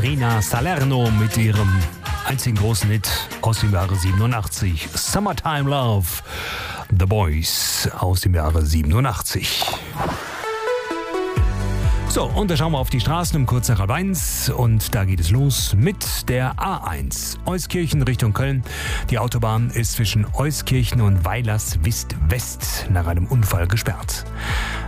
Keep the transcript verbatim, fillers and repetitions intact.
Marina Salerno mit ihrem einzigen großen Hit aus dem Jahre siebenundachtzig. Summertime Love. The Boys aus dem Jahre siebenundachtzig. So, und da schauen wir auf die Straßen um kurz nach halb eins und da geht es los mit der A eins. Euskirchen Richtung Köln. Die Autobahn ist zwischen Euskirchen und Weilerswist West nach einem Unfall gesperrt.